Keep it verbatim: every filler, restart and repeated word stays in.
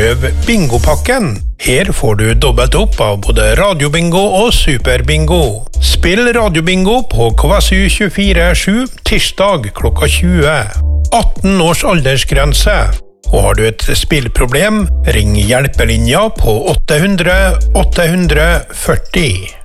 prøv bingopakken. Her får du dobbelt opp av både radiobingo og superbingo. Spill radiobingo på K S U tjuefire sju tirsdag klokka tjue. atten års aldersgrense. Og har du et spillproblem, ring hjelpelinja på åtte hundre åtte hundre førti.